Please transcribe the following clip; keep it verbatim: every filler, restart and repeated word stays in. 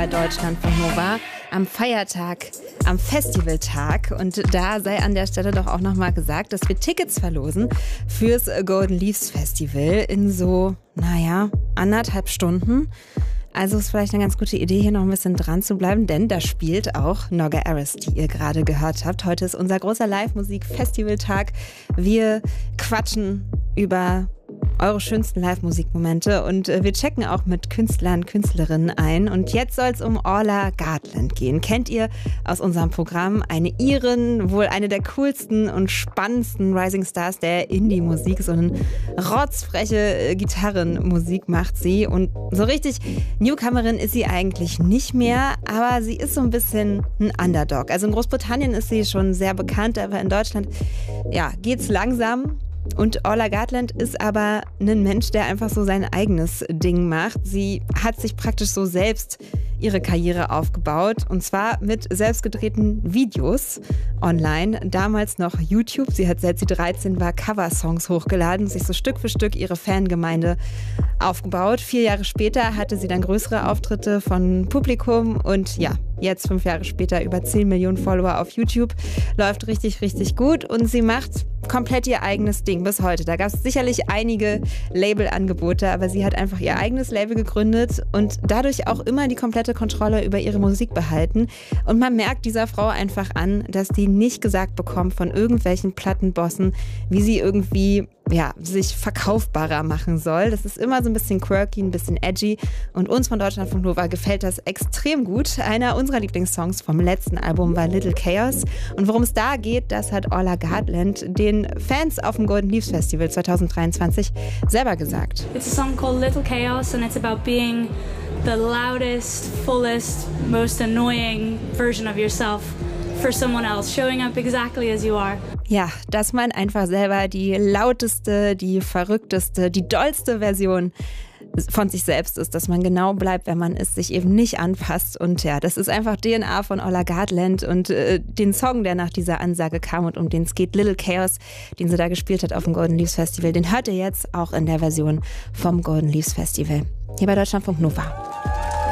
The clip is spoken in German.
bei Deutschlandfunk Nova am Feiertag, am Festivaltag. Und da sei an der Stelle doch auch nochmal gesagt, dass wir Tickets verlosen fürs Golden Leaves Festival in so, naja, anderthalb Stunden. Also ist vielleicht eine ganz gute Idee, hier noch ein bisschen dran zu bleiben, denn da spielt auch Nogga Aris, die ihr gerade gehört habt. Heute ist unser großer Live-Musik-Festivaltag. Wir quatschen über eure schönsten Live-Musikmomente und wir checken auch mit Künstlern, Künstlerinnen ein. Und jetzt soll es um Orla Gartland gehen. Kennt ihr aus unserem Programm eine Irin, wohl eine der coolsten und spannendsten Rising Stars der Indie-Musik. So eine rotzfreche Gitarrenmusik macht sie. Und so richtig Newcomerin ist sie eigentlich nicht mehr, aber sie ist so ein bisschen ein Underdog. Also in Großbritannien ist sie schon sehr bekannt, aber in Deutschland, ja, geht's langsam. Und Orla Gartland ist aber ein Mensch, der einfach so sein eigenes Ding macht. Sie hat sich praktisch so selbst ihre Karriere aufgebaut und zwar mit selbstgedrehten Videos online, damals noch YouTube. Sie hat, seit sie dreizehn war, Coversongs hochgeladen, sich so Stück für Stück ihre Fangemeinde aufgebaut. Vier Jahre später hatte sie dann größere Auftritte von Publikum und ja, jetzt fünf Jahre später über zehn Millionen Follower auf YouTube. Läuft richtig, richtig gut und sie macht komplett ihr eigenes Ding bis heute. Da gab es sicherlich einige Labelangebote, aber sie hat einfach ihr eigenes Label gegründet und dadurch auch immer die komplette Kontrolle über ihre Musik behalten. Und man merkt dieser Frau einfach an, dass die nicht gesagt bekommt von irgendwelchen Plattenbossen, wie sie irgendwie ja, sich verkaufbarer machen soll. Das ist immer so ein bisschen quirky, ein bisschen edgy und uns von Deutschlandfunk Nova gefällt das extrem gut. Einer unserer Lieblingssongs vom letzten Album war Little Chaos und worum es da geht, das hat Orla Gartland den Fans auf dem Golden Leaves Festival zwanzig dreiundzwanzig selber gesagt. It's a song called Little Chaos and it's about being the loudest, fullest, most annoying version of yourself for someone else, showing up exactly as you are. Ja, dass man einfach selber die lauteste, die verrückteste, die dollste Version von sich selbst ist, dass man genau bleibt, wer man ist, sich eben nicht anpasst. Und ja, das ist einfach D N A von Orla Gartland und äh, den Song, der nach dieser Ansage kam und um den es geht, Little Chaos, den sie da gespielt hat auf dem Golden Leaves Festival, den hört ihr jetzt auch in der Version vom Golden Leaves Festival. Hier bei Deutschlandfunk Nova.